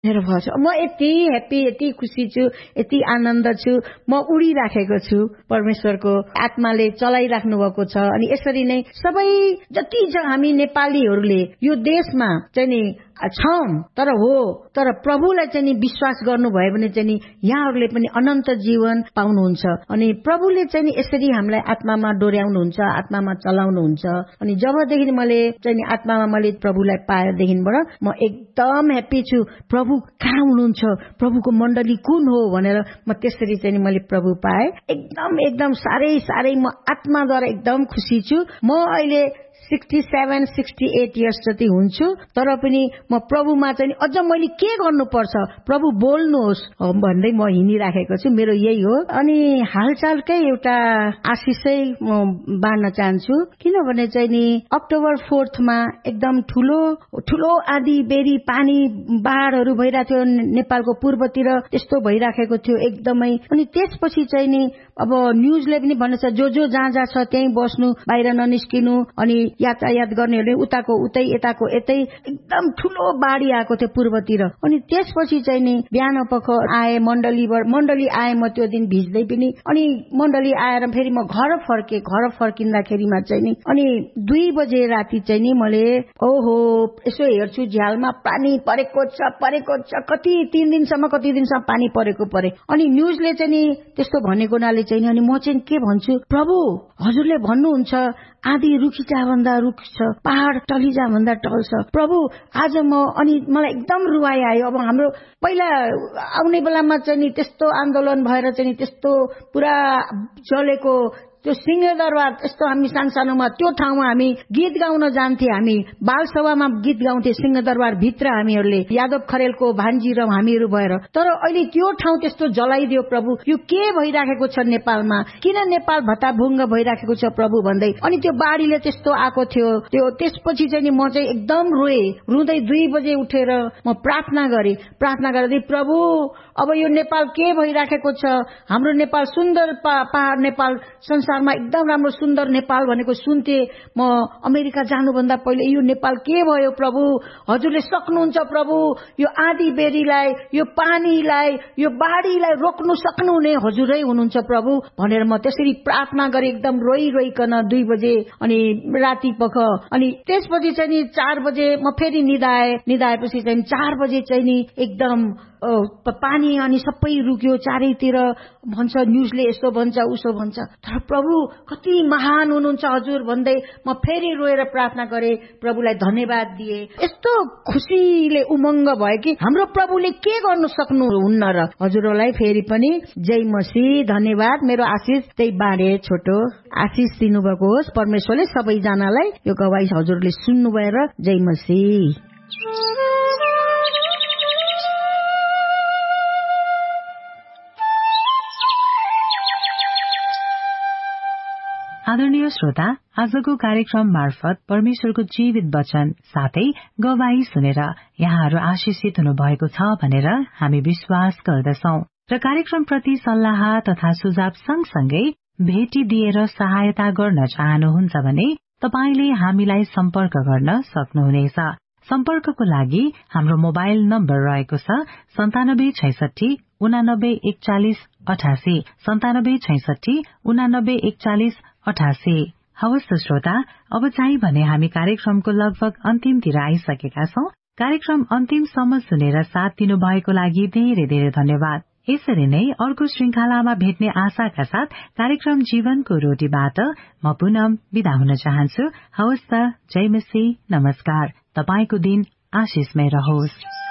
मेरो भएको छ। म यति ह्याप्पी, यति खुसी छु, यति आनन्द छु, म उडिराखेको छु। परमेश्वरको आत्माले चलाइराख्नु भएको छ। अनि यसरी नै सबै जति हामी नेपालीहरूले यो देशमा चाहिँ नि छौं, तर प्रभुलाई चाहिँ नि विश्वास गर्नुभयो भने चाहिँ नि यहाँहरूले पनि अनन्त जीवन पाउनुहुन्छ। अनि प्रभुले चाहिँ नि यसरी हामीलाई आत्मामा डोर्याउनुहुन्छ, आत्मामा चलाउनुहुन्छ। अनि जबदेखि मैले चाहिँ नि आत्मामा मैले प्रभुलाई पाएदेखिबाट म एकदम ह्याप्पी छु। प्रभु कहाँ हुनुहुन्छ, प्रभुको मण्डली कुन हो भनेर म त्यसरी चाहिँ नि मैले प्रभु पाए। एकदम साह्रै म आत्माद्वारा एकदम खुसी छु। म अहिले 67-68 इयर्स जति हुन्छु, तर पनि म प्रभुमा चाहिँ अझ मैले के गर्नुपर्छ, प्रभु बोल्नुहोस् भन्दै म हिँडिराखेको छु। मेरो यही हो। अनि हालचालकै एउटा आशिषै म बाँड्न चाहन्छु। किनभने चाहिँ नि अक्टोबर 4 मा एकदम ठुलो आँधी बेरी पानी बाढहरू भइरहेको थियो नेपालको पूर्वतिर, त्यस्तो भइराखेको थियो एकदमै। अनि त्यसपछि चाहिँ नि अब न्यूजले पनि भन्छ जो जहाँ छ त्यही बस्नु, बाहिर ननिस्किनु। अनि यातायात गर्नेहरूले उताको उतै यताको यतै एकदम ठुलो बाढी आएको थियो पूर्वतिर। अनि त्यसपछि चाहिँ नि बिहान पख आए मण्डली आए, म त्यो दिन भिज्दै पनि। अनि मण्डली आएर फेरि म घर फर्किँदाखेरिमा चाहिँ नि अनि 2 बजे राति चाहिँ नि मैले ओहो यसो हेर्छु झ्यालमा पानी परेको छ कति दिनसम्म पानी परेको परे। अनि न्यूजले चाहिँ नि त्यस्तो भनेको नाले चाहिँ अनि म चाहिँ के भन्छु, प्रभु हजुरले भन्नुहुन्छ आधी रुखिजा भन्दा रुख्छ, पहाड टलिजा भन्दा टल्छ। प्रभु आज अनि मलाई एकदम रुवाई आयो। अब हाम्रो पहिला आउने बेलामा चाहिँ नि त्यस्तो आन्दोलन भएर चाहिँ नि त्यस्तो पुरा चलेको त्यो सिंहदरबार, यस्तो हामी सानोमा त्यो ठाउँमा हामी गीत गाउन जान्थे। हामी बालसभामा गीत गाउँथे सिंहदरबार भित्र हामीहरूले, यादव खरेलको भान्जी र हामीहरू भएर। तर अहिले त्यो ठाउँ त्यस्तो जलाइदियो प्रभु। यो के भइराखेको छ नेपालमा, किन नेपाल भत्ताभुङ्ग भइराखेको छ प्रभु भन्दै। अनि त्यो बाढीले त्यस्तो आएको थियो। त्यसपछि चाहिँ नि म चाहिँ एकदम रुँदै 2 बजे उठेर म प्रार्थना गर्दै प्रभु अब यो नेपाल के भइराखेको छ। हाम्रो नेपाल सुन्दर पहाड नेपाल, संसारमा एकदम राम्रो सुन्दर नेपाल भनेको सुन्थे म। अमेरिका जानुभन्दा पहिले यो नेपाल के भयो प्रभु, हजुरले सक्नुहुन्छ प्रभु। यो आँधी बेरीलाई, यो पानीलाई, यो बाढीलाई रोक्नु सक्नुहुने हजुरै हुनुहुन्छ प्रभु भनेर म त्यसरी प्रार्थना गरे एकदम रोइकन 2 बजे अनि राति पख। अनि त्यसपछि चाहिँ नि 4 बजे म फेरि निदाएपछि चाहिँ 4 बजे चाहिँ नि एकदम पानी अनि सबै रुक्यो चारैतिर। भन्छ न्यूजले यस्तो भन्छ उसो भन्छ, तर प्रभु कति महान हुनुहुन्छ हजुर भन्दै म फेरि रोएर प्रार्थना गरे, प्रभुलाई धन्यवाद दिए। यस्तो खुसीले उमङ्ग भयो कि हाम्रो प्रभुले के गर्नु सक्नुहुन्न र। हजुरलाई फेरि पनि जय मसीह, धन्यवाद। मेरो आशिष त्यही बाँडे, छोटो आशिष दिनुभएको होस् परमेश्वरले सबैजनालाई। यो गवाई हजुरले सुन्नु भएर जय मसीह। आदरणीय श्रोता, आजको कार्यक्रम मार्फत परमेश्वरको जीवित वचन साथै गवाई सुनेर यहाँहरू आशिषित हुनु भएको छ भनेर हामी विश्वास गर्दछौ। र कार्यक्रम प्रति सल्लाह तथा सुझाव सँगसँगै भेटी दिएर सहायता गर्न चाहनुहुन्छ भने तपाईले हामीलाई सम्पर्क गर्न सक्नुहुनेछ। सम्पर्कको लागि हाम्रो मोबाइल नम्बर रहेको छ 9766 89 41 88, 9766 89 41 88। हवस् त श्रोता, अब चाहिँ भने हामी कार्यक्रमको लगभग अन्तिमतिर आइसकेका छौं। कार्यक्रम अन्तिमसम्म सुनेर साथ दिनु भएको लागि धेरै धेरै धन्यवाद। यसरी नै अर्को श्रृंखलामा भेट्ने आशाका साथ कार्यक्रम जीवनको रोटीबाट म पुनः बिदा हुन चाहन्छु। हवस् त, जय मसीह, नमस्कार। तपाईको दिन आशिषमय रहोस्।